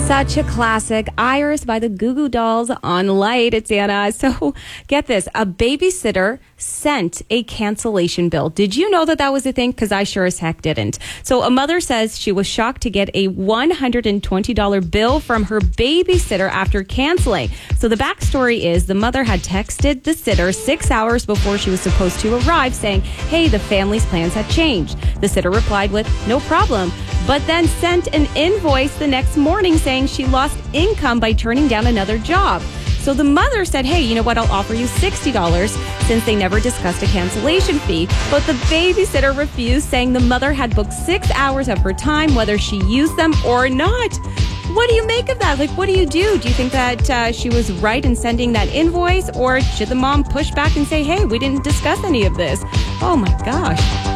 Such a classic. Iris by the Goo Goo Dolls on Light. It's Anna. So get this. A babysitter sent a cancellation bill. Did you know that was a thing? Because I sure as heck didn't. So a mother says she was shocked to get a $120 bill from her babysitter after canceling. So the backstory is the mother had texted the sitter 6 hours before she was supposed to arrive saying, hey, the family's plans had changed. The sitter replied with, no problem, but then sent an invoice the next morning saying she lost income by turning down another job. So the mother said, hey, you know what, I'll offer you $60 since they never discussed a cancellation fee. But the babysitter refused, saying the mother had booked 6 hours of her time, whether she used them or not. What do you make of that? Like, what do? Do you think that she was right in sending that invoice? Or should the mom push back and say, hey, we didn't discuss any of this? Oh, my gosh.